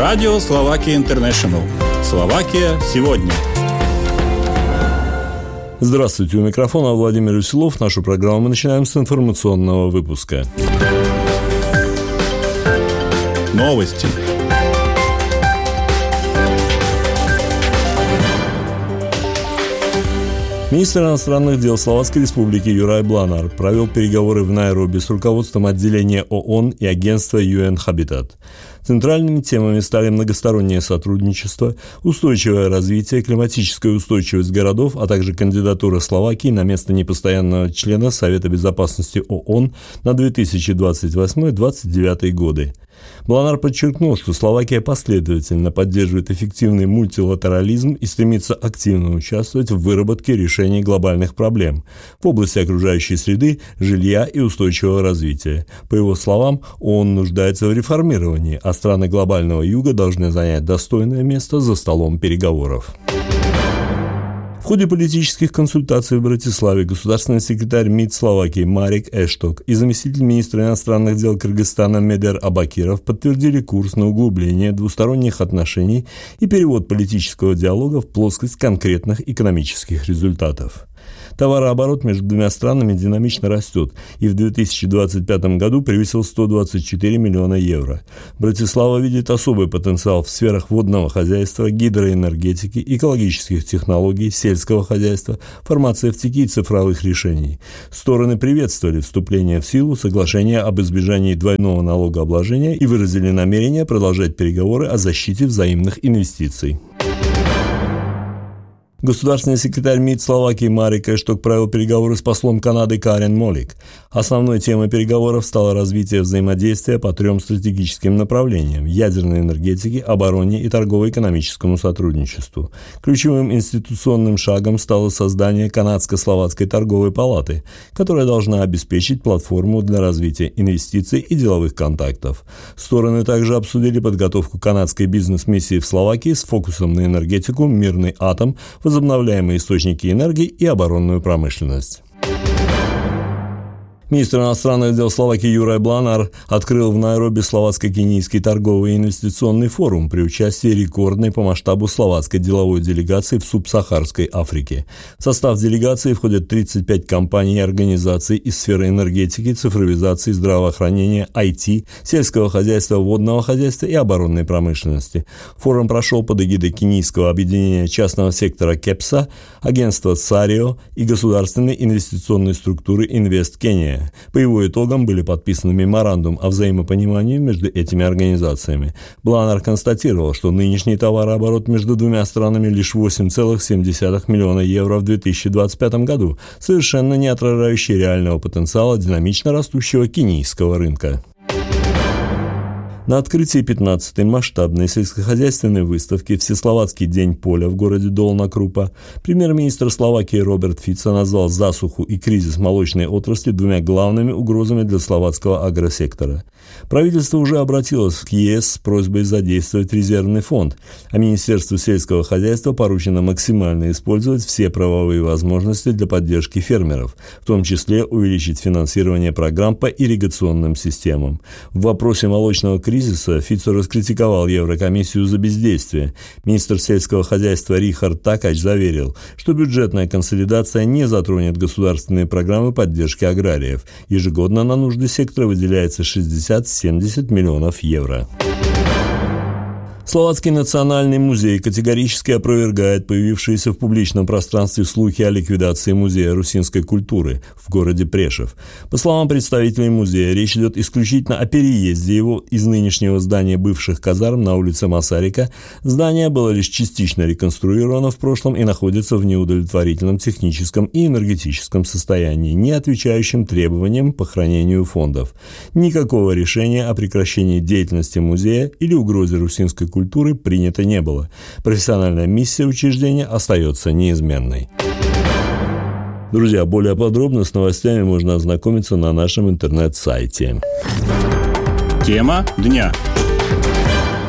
Радио Словакия Интернешнл. Словакия сегодня. Здравствуйте, у микрофона Владимир Веселов. Нашу программу мы начинаем с информационного выпуска. Новости. Министр иностранных дел Словацкой Республики Juraj Blanár провел переговоры в Найроби с руководством отделения ООН и агентства UN Habitat. Центральными темами стали многостороннее сотрудничество, устойчивое развитие, климатическая устойчивость городов, а также кандидатура Словакии на место непостоянного члена Совета Безопасности ООН на 2028-2029 годы. Бланар подчеркнул, что Словакия последовательно поддерживает эффективный мультилатерализм и стремится активно участвовать в выработке решений глобальных проблем в области окружающей среды, жилья и устойчивого развития. По его словам, ООН нуждается в реформировании, а страны глобального юга должны занять достойное место за столом переговоров. В ходе политических консультаций в Братиславе государственный секретарь МИД Словакии Марек Эшток и заместитель министра иностранных дел Кыргызстана Медер Абакиров подтвердили курс на углубление двусторонних отношений и перевод политического диалога в плоскость конкретных экономических результатов. Товарооборот между двумя странами динамично растет и в 2025 году превысил 124 миллиона евро. Братислава видит особый потенциал в сферах водного хозяйства, гидроэнергетики, экологических технологий, сельского хозяйства, фармацевтики и цифровых решений. Стороны приветствовали вступление в силу соглашения об избежании двойного налогообложения и выразили намерение продолжать переговоры о защите взаимных инвестиций. Государственный секретарь МИД Словакии Марек Эшток провел переговоры с послом Канады Карен Молик. Основной темой переговоров стало развитие взаимодействия по трем стратегическим направлениям – ядерной энергетике, обороне и торгово-экономическому сотрудничеству. Ключевым институционным шагом стало создание Канадско-Словацкой торговой палаты, которая должна обеспечить платформу для развития инвестиций и деловых контактов. Стороны также обсудили подготовку канадской бизнес-миссии в Словакии с фокусом на энергетику, мирный атом, возобновляемые источники энергии и оборонную промышленность. Министр иностранных дел Словакии Juraj Blanár открыл в Найроби словацко-кенийский торговый и инвестиционный форум при участии рекордной по масштабу словацкой деловой делегации в субсахарской Африке. В состав делегации входят 35 компаний и организаций из сферы энергетики, цифровизации, здравоохранения, IT, сельского хозяйства, водного хозяйства и оборонной промышленности. Форум прошел под эгидой кенийского объединения частного сектора КЕПСА, агентства САРИО и государственной инвестиционной структуры Инвест Кения. По его итогам были подписаны меморандум о взаимопонимании между этими организациями. Бланар констатировал, что нынешний товарооборот между двумя странами лишь 8,7 миллиона евро в 2025 году, совершенно не отражающий реального потенциала динамично растущего кенийского рынка. На открытии 15-й масштабной сельскохозяйственной выставки «Всесловацкий день поля» в городе Долна Крупа премьер-министр Словакии Роберт Фицо назвал засуху и кризис молочной отрасли двумя главными угрозами для словацкого агросектора. Правительство уже обратилось к ЕС с просьбой задействовать резервный фонд, а Министерству сельского хозяйства поручено максимально использовать все правовые возможности для поддержки фермеров, в том числе увеличить финансирование программ по ирригационным системам. В вопросе молочного кризиса Фицо раскритиковал Еврокомиссию за бездействие. Министр сельского хозяйства Рихард Такач заверил, что бюджетная консолидация не затронет государственные программы поддержки аграриев. Ежегодно на нужды сектора выделяется 60-70 миллионов евро. Словацкий национальный музей категорически опровергает появившиеся в публичном пространстве слухи о ликвидации музея русинской культуры в городе Прешев. По словам представителей музея, речь идет исключительно о переезде его из нынешнего здания бывших казарм на улице Масарика. Здание было лишь частично реконструировано в прошлом и находится в неудовлетворительном техническом и энергетическом состоянии, не отвечающем требованиям по хранению фондов. Никакого решения о прекращении деятельности музея или угрозе русинской культуры принято не было. Профессиональная миссия учреждения остается неизменной. Друзья, более подробно с новостями можно ознакомиться на нашем интернет-сайте. Тема дня.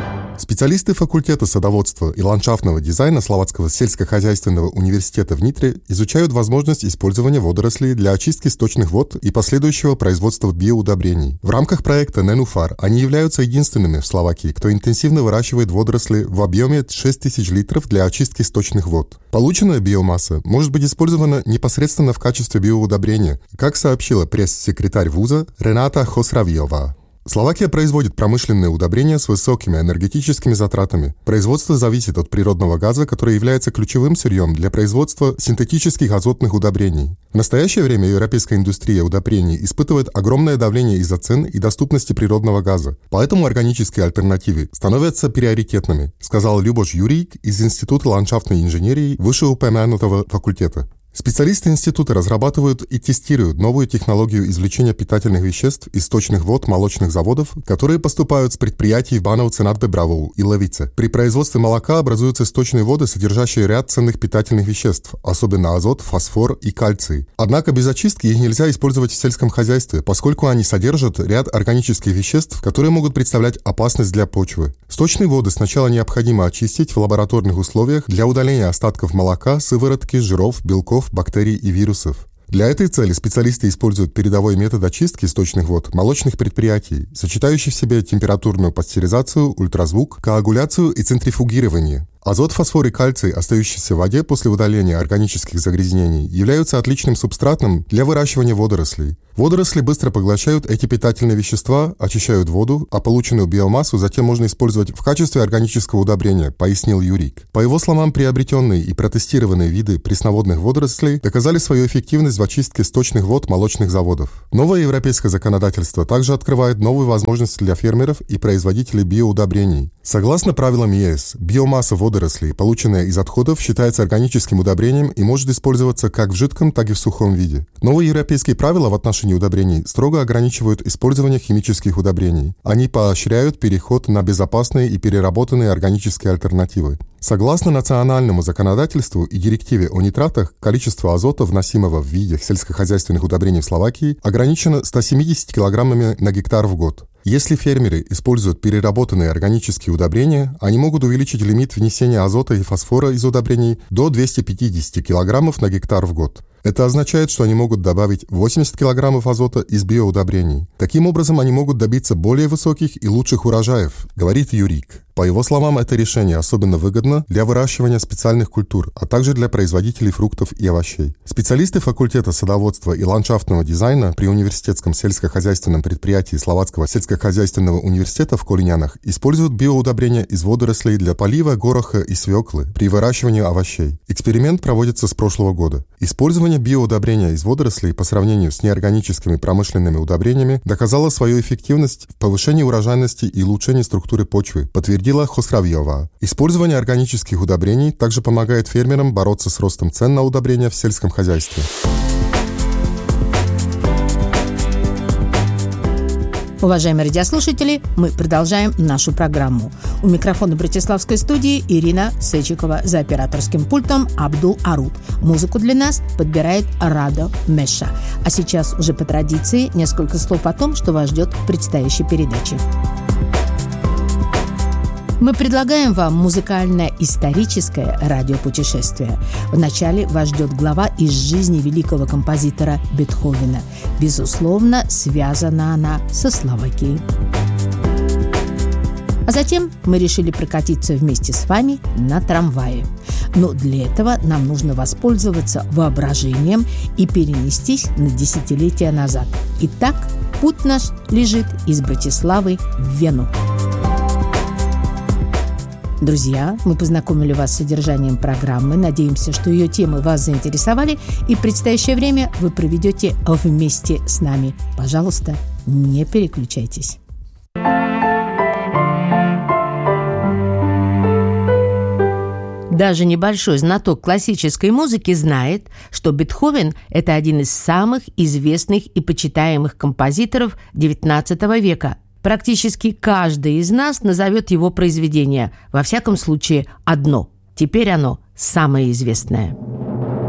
Специалисты факультета садоводства и ландшафтного дизайна Словацкого сельскохозяйственного университета в Нитре изучают возможность использования водорослей для очистки сточных вод и последующего производства биоудобрений. В рамках проекта Nenufar они являются единственными в Словакии, кто интенсивно выращивает водоросли в объеме 6000 литров для очистки сточных вод. Полученная биомасса может быть использована непосредственно в качестве биоудобрения, как сообщила пресс-секретарь вуза Рената Хосравьева. Словакия производит промышленные удобрения с высокими энергетическими затратами. Производство зависит от природного газа, который является ключевым сырьем для производства синтетических азотных удобрений. В настоящее время европейская индустрия удобрений испытывает огромное давление из-за цен и доступности природного газа. Поэтому органические альтернативы становятся приоритетными, сказал Любош Юрик из Института ландшафтной инженерии вышеупомянутого факультета. Специалисты института разрабатывают и тестируют новую технологию извлечения питательных веществ из сточных вод молочных заводов, которые поступают с предприятий в Бановце над Бебравou и Левице. При производстве молока образуются сточные воды, содержащие ряд ценных питательных веществ, особенно азот, фосфор и кальций. Однако без очистки их нельзя использовать в сельском хозяйстве, поскольку они содержат ряд органических веществ, которые могут представлять опасность для почвы. Сточные воды сначала необходимо очистить в лабораторных условиях для удаления остатков молока, сыворотки, жиров, белков, бактерий и вирусов. Для этой цели специалисты используют передовой метод очистки сточных вод молочных предприятий, сочетающий в себе температурную пастеризацию, ультразвук, коагуляцию и центрифугирование. Азот, фосфор и кальций, остающиеся в воде после удаления органических загрязнений, являются отличным субстратом для выращивания водорослей. Водоросли быстро поглощают эти питательные вещества, очищают воду, а полученную биомассу затем можно использовать в качестве органического удобрения, пояснил Юрик. По его словам, приобретенные и протестированные виды пресноводных водорослей доказали свою эффективность в очистке сточных вод молочных заводов. Новое европейское законодательство также открывает новые возможности для фермеров и производителей биоудобрений. Согласно правилам ЕС, биомасса водорослей, полученная из отходов, считается органическим удобрением и может использоваться как в жидком, так и в сухом виде. Новые европейские правила в отношении удобрений строго ограничивают использование химических удобрений. Они поощряют переход на безопасные и переработанные органические альтернативы. Согласно национальному законодательству и директиве о нитратах, количество азота, вносимого в виде сельскохозяйственных удобрений в Словакии, ограничено 170 килограммами на гектар в год. Если фермеры используют переработанные органические удобрения, они могут увеличить лимит внесения азота и фосфора из удобрений до 250 килограммов на гектар в год. Это означает, что они могут добавить 80 килограммов азота из биоудобрений. Таким образом, они могут добиться более высоких и лучших урожаев, говорит Юрик. По его словам, это решение особенно выгодно для выращивания специальных культур, а также для производителей фруктов и овощей. Специалисты факультета садоводства и ландшафтного дизайна при университетском сельскохозяйственном предприятии Словацкого сельскохозяйственного университета в Колинянах используют биоудобрения из водорослей для полива гороха и свеклы при выращивании овощей. Эксперимент проводится с прошлого года. Использование биоудобрения из водорослей по сравнению с неорганическими промышленными удобрениями доказало свою эффективность в повышении урожайности и улучшении структуры почвы, подтвердила Хосравьева. Использование органических удобрений также помогает фермерам бороться с ростом цен на удобрения в сельском хозяйстве. Уважаемые радиослушатели, мы продолжаем нашу программу. У микрофона Братиславской студии Ирина Сечикова, за операторским пультом Абдул Арут. Музыку для нас подбирает Радо Меша. А сейчас уже по традиции несколько слов о том, что вас ждет в предстоящей передаче. Мы предлагаем вам музыкальное историческое радиопутешествие. Вначале вас ждет глава из жизни великого композитора Бетховена. Безусловно, связана она со Словакией. А затем мы решили прокатиться вместе с вами на трамвае. Но для этого нам нужно воспользоваться воображением и перенестись на десятилетия назад. Итак, путь наш лежит из Братиславы в Вену. Друзья, мы познакомили вас с содержанием программы. Надеемся, что ее темы вас заинтересовали, и в предстоящее время вы проведете вместе с нами. Пожалуйста, не переключайтесь. Даже небольшой знаток классической музыки знает, что Бетховен – это один из самых известных и почитаемых композиторов XIX века. Практически каждый из нас назовет его произведение, во всяком случае одно. Теперь оно самое известное.